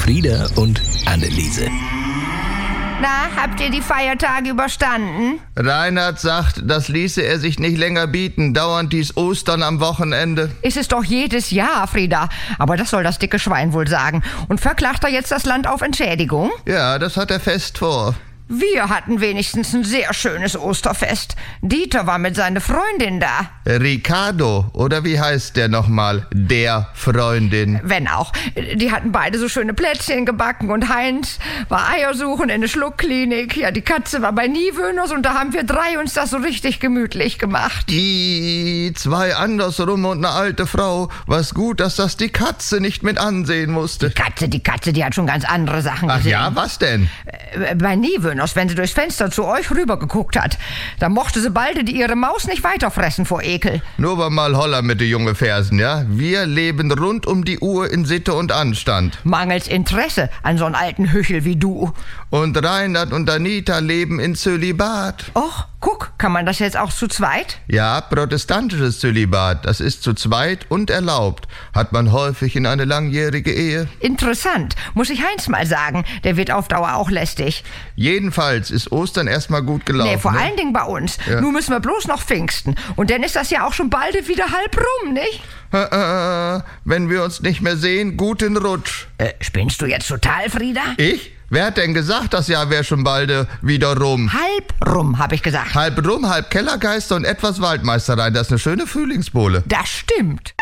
Frieda und Anneliese. Na, habt ihr die Feiertage überstanden? Reinhard sagt, das ließe er sich nicht länger bieten. Dauernd dies Ostern am Wochenende. Ist es doch jedes Jahr, Frieda. Aber das soll das dicke Schwein wohl sagen. Und verklagt er jetzt das Land auf Entschädigung? Ja, das hat er fest vor. Wir hatten wenigstens ein sehr schönes Osterfest. Dieter war mit seiner Freundin da. Ricardo, oder wie heißt der nochmal? Der Freundin. Wenn auch. Die hatten beide so schöne Plätzchen gebacken und Heinz war Eiersuchen in der Schluckklinik. Ja, die Katze war bei Niewöhners und da haben wir 3 uns das so richtig gemütlich gemacht. Die 2 andersrum und eine alte Frau. Was gut, dass das die Katze nicht mit ansehen musste. Die Katze, die hat schon ganz andere Sachen Ach gesehen. ja, was denn? Bei Niewöhners, wenn sie durchs Fenster zu euch rüber geguckt hat. Da mochte sie bald ihre Maus nicht weiterfressen vor Ekel. Nur war mal Holler mit den jungen Fersen, ja? Wir leben rund um die Uhr in Sitte und Anstand. Mangels Interesse an so einen alten Hüchel wie du. Und Reinhard und Anita leben in Zölibat. Och, guck, kann man das jetzt auch zu zweit? Ja, protestantisches Zölibat. Das ist zu zweit und erlaubt. Hat man häufig in eine langjährige Ehe. Interessant, muss ich Heinz mal sagen. Der wird auf Dauer auch lästig. Jedenfalls ist Ostern erstmal gut gelaufen. Nee, vor allen Dingen bei uns. Ja. Nun müssen wir bloß noch Pfingsten. Und dann ist das ja auch schon bald wieder halb rum, nicht? Wenn wir uns nicht mehr sehen, guten Rutsch. Spinnst du jetzt total, Frieda? Ich? Wer hat denn gesagt, das Jahr wäre schon bald wieder rum? Halb rum, habe ich gesagt. Halb rum, halb Kellergeister und etwas Waldmeisterei. Das ist eine schöne Frühlingsbowle. Das stimmt.